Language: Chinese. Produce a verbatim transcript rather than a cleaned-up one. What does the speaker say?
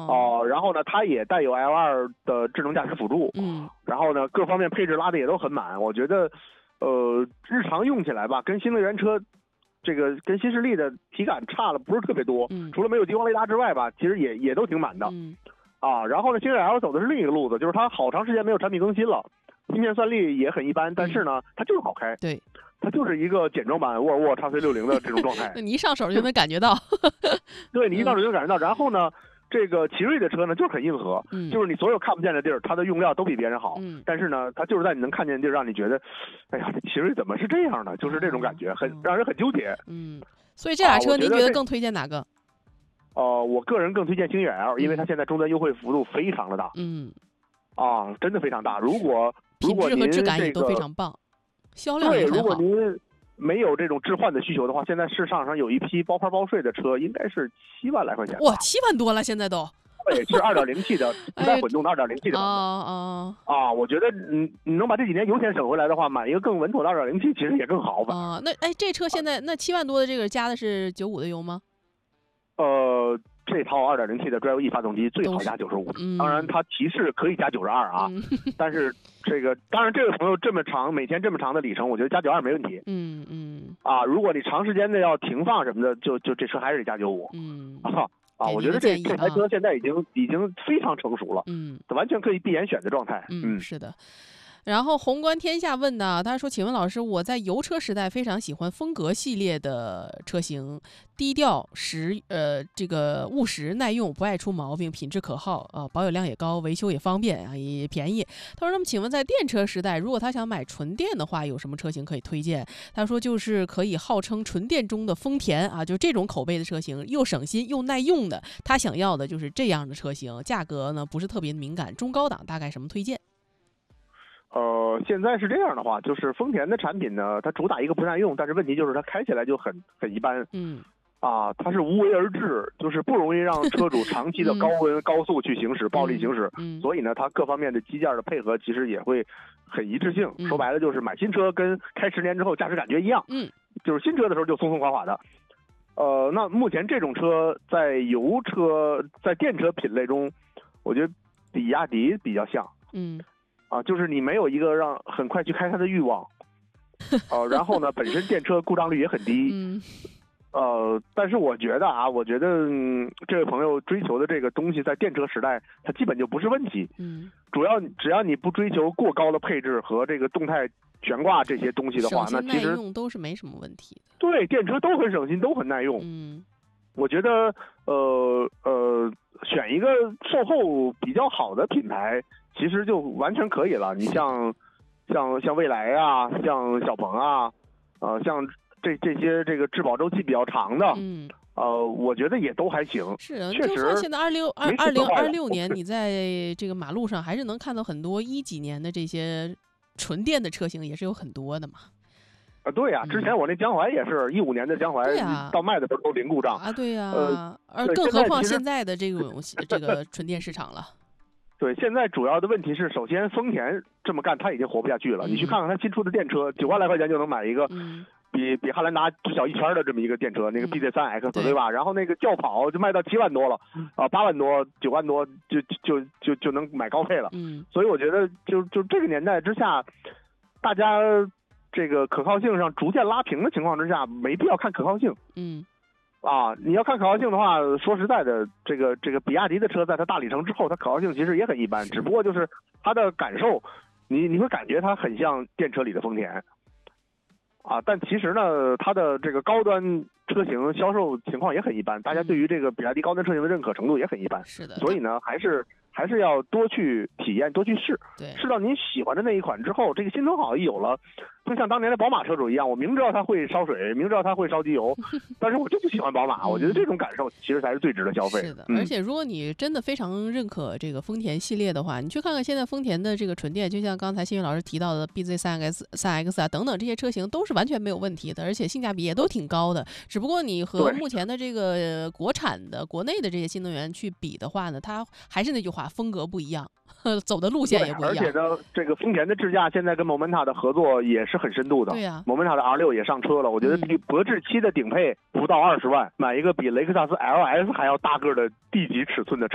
哦、呃，然后呢，它也带有 L 二 的智能驾驶辅助， 嗯， 然后呢，各方面配置拉的也都很满。我觉得，呃，日常用起来吧，跟新能源车这个跟新势力的体感差了不是特别多， 嗯， 除了没有激光雷达之外吧，其实也也都挺满的。 嗯， 啊，然后呢，星越 L 走的是另一个路子，就是它好长时间没有产品更新了，芯片算力也很一般，但是呢，它就是好开。 对。 它就是一个简装版沃尔沃 X C 六十 的这种状态。 你一上手就能感觉到。 对，你一上手就能感觉到。然后呢，这个奇瑞的车呢就是很硬核， 嗯， 就是你所有看不见的地儿，它的用料都比别人好。 嗯， 但是呢，它就是在你能看见的地儿，让你觉得，哎呀，这奇瑞怎么是这样呢？就是这种感觉，很让人很纠结。 嗯，所以这俩车您觉得更推荐哪个？ 呃，我个人更推荐星越 L， 因为它现在终端优惠幅度非常的大。 嗯， 啊，真的非常大。如果如果您品质和质感也都非常棒，销量也很好。 对，如果您没有这种置换的需求的话，现在市场上有一批包牌包税的车，应该是七万来块钱。 哇，七万多了，现在都。 对，是二点零 T 的，不带混动的二点零 T 的版本。 啊啊啊！我觉得你你能把这几年油钱省回来的话，买一个更稳妥的二点零 T 其实也更好吧。 啊，那哎，这车现在那七万多的这个加的是九五的油吗？ 呃。这套 二点零 T 的 Drive E 发动机最好加九十五， 嗯， 当然它提示可以加九十二啊， 嗯、 但是这个当然这个朋友这么长每天这么长的里程，我觉得加九十二没问题。 嗯嗯。 啊，如果你长时间的要停放什么的，就就这车还是得加九五。 嗯啊啊，我觉得这这台车现在已经已经非常成熟了， 嗯， 完全可以闭眼选的状态。 嗯，嗯是的。然后宏观天下问呢，他说：“请问老师，我在油车时代非常喜欢风格系列的车型，低调实呃这个务实耐用，不爱出毛病，品质可靠啊、呃，保有量也高，维修也方便啊，也便宜。”他说：“那么请问在电车时代，如果他想买纯电的话，有什么车型可以推荐？”他说：“就是可以号称纯电中的丰田啊，就这种口碑的车型，又省心又耐用的，他想要的就是这样的车型，价格呢不是特别敏感，中高档大概什么推荐？” 呃，现在是这样的话，就是丰田的产品呢，它主打一个不耐用，但是问题就是它开起来就很很一般。 嗯。 啊，它是无为而治，就是不容易让车主长期的高温、嗯、高速去行驶、暴力行驶。 嗯。 所以呢，它各方面的机件的配合其实也会很一致性。 嗯、 说白了就是买新车跟开十年之后驾驶感觉一样。 嗯。 就是新车的时候就松松垮垮的。呃，那目前这种车在油车、在电车品类中，我觉得比亚迪比较像。 嗯。 啊，就是你没有一个让很快去开它的欲望，呃，然后呢，本身电车故障率也很低， 嗯， 呃，但是我觉得啊，我觉得、嗯、这位朋友追求的这个东西，在电车时代，它基本就不是问题， 嗯， 主要只要你不追求过高的配置和这个动态悬挂这些东西的话，那其实耐用都是没什么问题的。 对，电车都很省心，都很耐用。 嗯， 我觉得，呃呃，选一个售后比较好的品牌。其实就完全可以了。你像，像像蔚来啊，像小鹏啊，呃，像这这些这个质保周期比较长的， 嗯， 呃，我觉得也都还行。 是啊， 确实。 就算现在二六二二零二六年，你在这个马路上还是能看到很多一几年的这些纯电的车型，也是有很多的嘛。 啊，对呀、啊，之前我那江淮也是一五年的江淮， 啊、 到卖的时候都零故障啊，对呀、啊， 呃， 而更何况现在的这种这个纯电市场了。 对，现在主要的问题是，首先丰田这么干，他已经活不下去了。 嗯、 你去看看他新出的电车，九万来块钱就能买一个， 嗯、 比比汉兰达小一圈的这么一个电车，那个 B Z 三 X、嗯、 对, 对吧？然后那个轿跑就卖到七万多了，啊，八万多、九万多就就就就能买高配了。 嗯， 所以我觉得就就这个年代之下，大家这个可靠性上逐渐拉平的情况之下，没必要看可靠性。 嗯。 啊，你要看可靠性的话，说实在的，这个这个比亚迪的车在它大里程之后，它可靠性其实也很一般，只不过就是它的感受，你你会感觉它很像电车里的丰田，啊，但其实呢，它的这个高端车型销售情况也很一般，大家对于这个比亚迪高端车型的认可程度也很一般， 是的， 所以呢，还是还是要多去体验，多去试， 对， 试到您喜欢的那一款之后，这个新增好一有了。就像当年的宝马车主一样，我明知道它会烧水，明知道它会烧机油，但是我就不喜欢宝马。我觉得这种感受其实才是最值得消费。 是的， 嗯、 而且如果你真的非常认可这个丰田系列的话，你去看看现在丰田的这个纯电，就像刚才新宇老师提到的 B Z 三 X、三 X 啊等等这些车型都是完全没有问题的，而且性价比也都挺高的。只不过你和目前的这个国产的、国内的这些新能源去比的话呢，它还是那句话，风格不一样。走的路线也不一样， 而且呢，这个丰田的智驾现在跟 Momenta 的合作也是很深度的。 对呀、啊、 ，Momenta 的 R 六也上车了。我觉得比博智七的顶配不到二十万，买一个比雷克萨斯 L S 还要大个的 D 级尺寸的车。